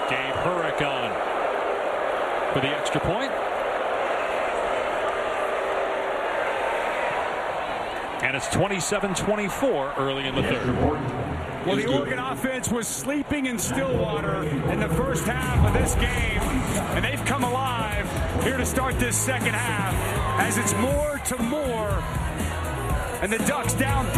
Gabe Hurrick on for the extra point. And it's 27-24 early in the third. Well, the Oregon offense was sleeping in Stillwater in the first half of this game, and they've come alive here to start this second half as it's more to more, and the Ducks down 3.